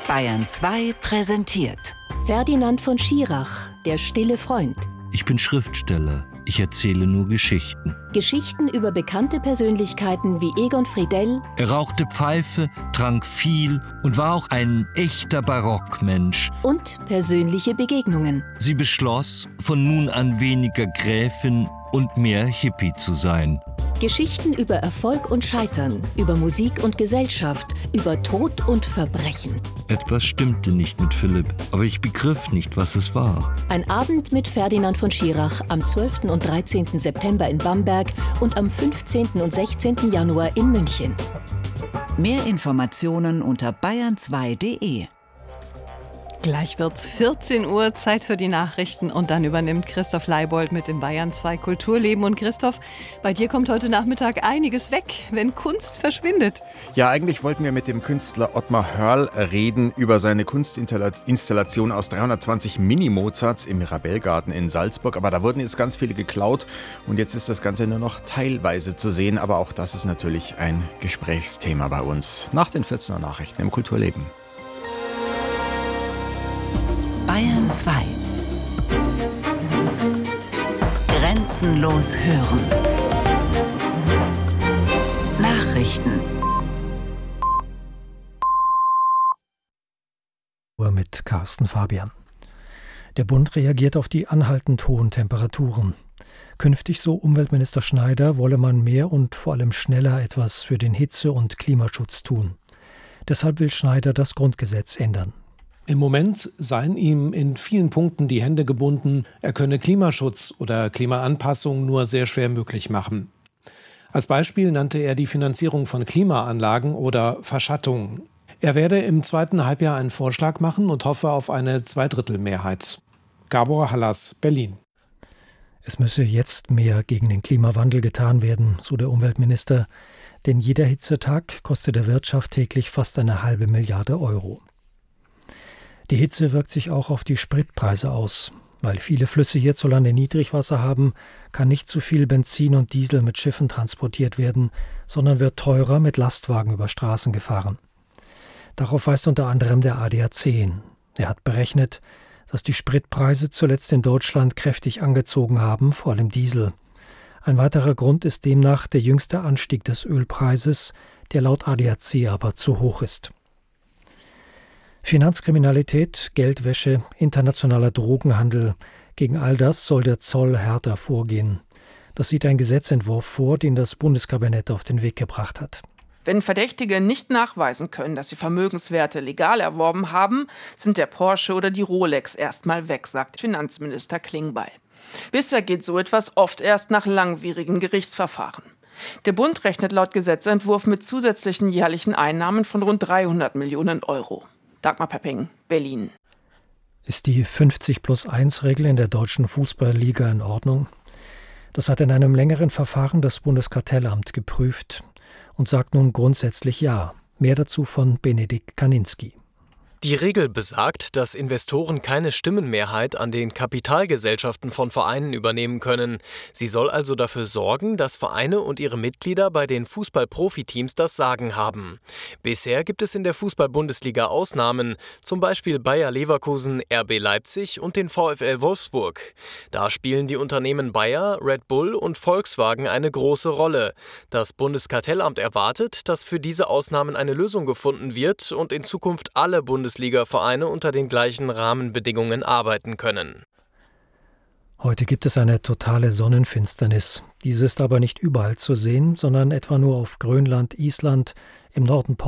Bayern 2 präsentiert Ferdinand von Schirach, der stille Freund. Ich bin Schriftsteller. Ich erzähle nur Geschichten. Geschichten über bekannte Persönlichkeiten wie Egon Friedell. Er rauchte Pfeife, trank viel und war auch ein echter Barockmensch. Und persönliche Begegnungen. Sie beschloss, von nun an weniger Gräfin und mehr Hippie zu sein. Geschichten über Erfolg und Scheitern, über Musik und Gesellschaft, über Tod und Verbrechen. Etwas stimmte nicht mit Philipp, aber ich begriff nicht, was es war. Ein Abend mit Ferdinand von Schirach am 12. und 13. September in Bamberg und am 15. und 16. Januar in München. Mehr Informationen unter bayern2.de. Gleich wird's 14 Uhr, Zeit für die Nachrichten und dann übernimmt Christoph Leibold mit dem Bayern 2 Kulturleben. Und Christoph, bei dir kommt heute Nachmittag einiges weg, wenn Kunst verschwindet. Ja, eigentlich wollten wir mit dem Künstler Ottmar Hörl reden über seine Kunstinstallation aus 320 Mini-Mozarts im Mirabellgarten in Salzburg. Aber da wurden jetzt ganz viele geklaut und jetzt ist das Ganze nur noch teilweise zu sehen. Aber auch das ist natürlich ein Gesprächsthema bei uns. Nach den 14 Uhr Nachrichten im Kulturleben. Bayern 2. Grenzenlos hören. Nachrichten. Mit Carsten Fabian. Der Bund reagiert auf die anhaltend hohen Temperaturen. Künftig, so Umweltminister Schneider, wolle man mehr und vor allem schneller etwas für den Hitze- und Klimaschutz tun. Deshalb will Schneider das Grundgesetz ändern. Im Moment seien ihm in vielen Punkten die Hände gebunden, er könne Klimaschutz oder Klimaanpassung nur sehr schwer möglich machen. Als Beispiel nannte er die Finanzierung von Klimaanlagen oder Verschattung. Er werde im zweiten Halbjahr einen Vorschlag machen und hoffe auf eine Zweidrittelmehrheit. Gabor Hallas, Berlin. Es müsse jetzt mehr gegen den Klimawandel getan werden, so der Umweltminister, denn jeder Hitzetag kostet der Wirtschaft täglich fast 1,5 Milliarde Euro. Die Hitze wirkt sich auch auf die Spritpreise aus. Weil viele Flüsse hierzulande Niedrigwasser haben, kann nicht zu viel Benzin und Diesel mit Schiffen transportiert werden, sondern wird teurer mit Lastwagen über Straßen gefahren. Darauf weist unter anderem der ADAC hin. Er hat berechnet, dass die Spritpreise zuletzt in Deutschland kräftig angezogen haben, vor allem Diesel. Ein weiterer Grund ist demnach der jüngste Anstieg des Ölpreises, der laut ADAC aber zu hoch ist. Finanzkriminalität, Geldwäsche, internationaler Drogenhandel. Gegen all das soll der Zoll härter vorgehen. Das sieht ein Gesetzentwurf vor, den das Bundeskabinett auf den Weg gebracht hat. Wenn Verdächtige nicht nachweisen können, dass sie Vermögenswerte legal erworben haben, sind der Porsche oder die Rolex erstmal weg, sagt Finanzminister Klingbeil. Bisher geht so etwas oft erst nach langwierigen Gerichtsverfahren. Der Bund rechnet laut Gesetzentwurf mit zusätzlichen jährlichen Einnahmen von rund 300 Millionen Euro. Dagmar Pepping, Berlin. Ist die 50+1-Regel in der deutschen Fußballliga in Ordnung? Das hat in einem längeren Verfahren das Bundeskartellamt geprüft und sagt nun grundsätzlich ja. Mehr dazu von Benedikt Kaninski. Die Regel besagt, dass Investoren keine Stimmenmehrheit an den Kapitalgesellschaften von Vereinen übernehmen können. Sie soll also dafür sorgen, dass Vereine und ihre Mitglieder bei den Fußball-Profiteams das Sagen haben. Bisher gibt es in der Fußball-Bundesliga Ausnahmen, zum Beispiel Bayer Leverkusen, RB Leipzig und den VfL Wolfsburg. Da spielen die Unternehmen Bayer, Red Bull und Volkswagen eine große Rolle. Das Bundeskartellamt erwartet, dass für diese Ausnahmen eine Lösung gefunden wird und in Zukunft alle Bundesliga-Vereine unter den gleichen Rahmenbedingungen arbeiten können. Heute gibt es eine totale Sonnenfinsternis. Diese ist aber nicht überall zu sehen, sondern etwa nur auf Grönland, Island, im Norden